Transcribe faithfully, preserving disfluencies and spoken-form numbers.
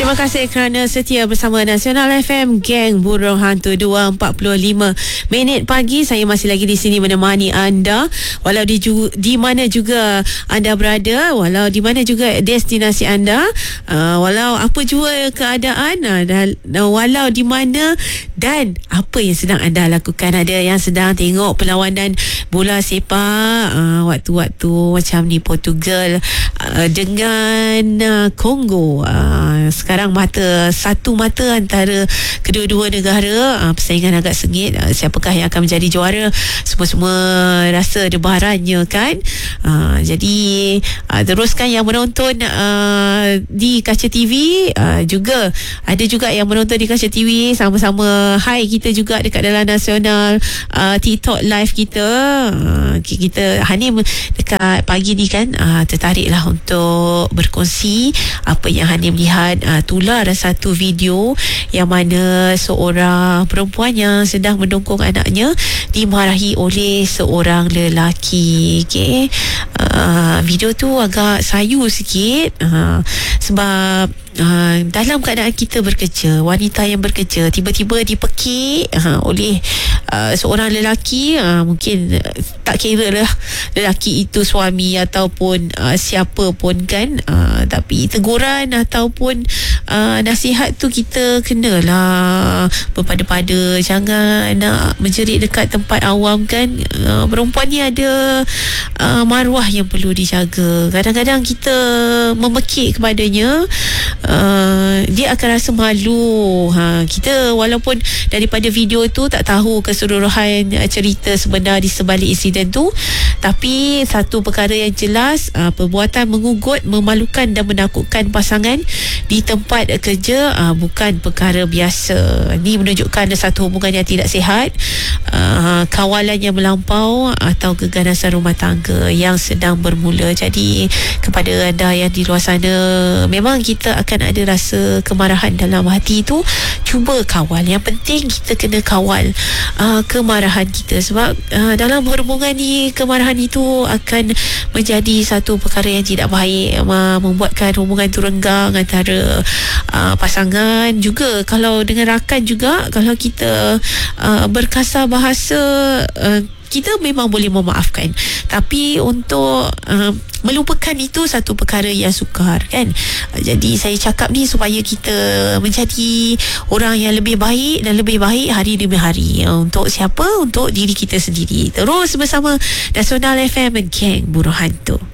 Terima kasih kerana setia bersama Nasional F M, Geng Burung Hantu. Dua empat puluh lima minit pagi. Saya masih lagi di sini menemani anda, walau di, ju- di mana juga anda berada, walau di mana juga destinasi anda, uh, walau apa jua keadaan, uh, dan, uh, walau di mana dan apa yang sedang anda lakukan. Ada yang sedang tengok perlawanan bola sepak uh, waktu-waktu macam ni, Portugal uh, dengan uh, Kongo. Uh, sekarang mata satu mata antara kedua-dua negara, uh, persaingan agak sengit. Uh, siapakah yang akan menjadi juara, semua-semua rasa debarannya kan. Uh, jadi uh, teruskan yang menonton uh, di kaca T V, uh, juga ada juga yang menonton di kaca T V. Sama-sama hai kita juga dekat dalam Nasional uh, TikTok live kita. uh, Kita Hanim dekat pagi ni kan uh, tertariklah untuk berkongsi apa yang Hanim lihat. uh, Tular satu video yang mana seorang perempuan yang sedang mendongkong anaknya dimarahi oleh seorang lelaki. Okay. uh, Video tu agak sayu sikit, uh, sebab Uh, dalam keadaan kita bekerja, wanita yang bekerja tiba-tiba dipekik uh, oleh uh, seorang lelaki. uh, Mungkin uh, tak kira lah lelaki itu suami ataupun uh, siapa pun kan, uh, tapi teguran ataupun uh, nasihat tu kita kenalah berpada-pada. Jangan nak menjerit dekat tempat awam kan. uh, Perempuan ni ada uh, maruah yang perlu dijaga. Kadang-kadang kita memekik kepadanya, Uh, dia akan rasa malu. ha, Kita walaupun daripada video tu tak tahu keseluruhan uh, cerita sebenar di sebalik insiden tu, tapi satu perkara yang jelas, uh, perbuatan mengugut, memalukan dan menakutkan pasangan di tempat kerja uh, bukan perkara biasa. Ini menunjukkan satu hubungan yang tidak sihat, uh, kawalan yang melampau atau keganasan rumah tangga yang sedang bermula. Jadi kepada anda yang di luar sana, memang kita akan ada rasa kemarahan dalam hati tu, cuba kawal. Yang penting kita kena kawal uh, kemarahan kita, sebab uh, dalam hubungan ni kemarahan itu akan menjadi satu perkara yang tidak baik, uh, membuatkan hubungan itu renggang antara uh, pasangan. Juga kalau dengan rakan juga, kalau kita uh, berkasar bahasa, uh, kita memang boleh memaafkan, tapi untuk uh, melupakan itu satu perkara yang sukar kan. Jadi saya cakap ni supaya kita menjadi orang yang lebih baik dan lebih baik hari demi hari. Untuk siapa? Untuk diri kita sendiri. Terus bersama Nasional F M, Geng Burung Hantu.